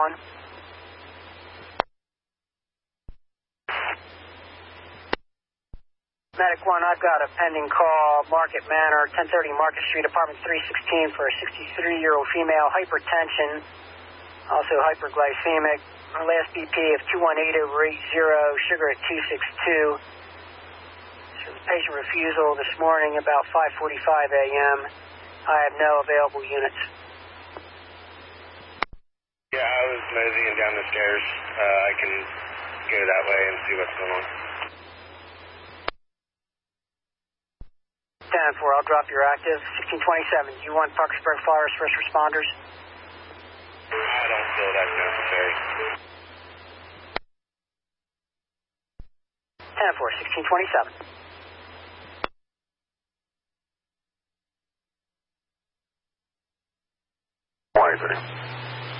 1. Medic 1, I've got a pending call, Market Manor, 1030 Market Street, apartment 316 for a 63-year-old female, hypertension, also hyperglycemic. Her last BP of 218/80, sugar at 262. So the patient refusal this morning about 5:45 a.m. I have no available units. Yeah, I was moseying down the stairs. I can go that way and see what's going on. 10-4, I'll drop your active. 1627, you want Parkersburg Flyers first responders? I don't feel that's necessary. 10-4, 1627. Why is it?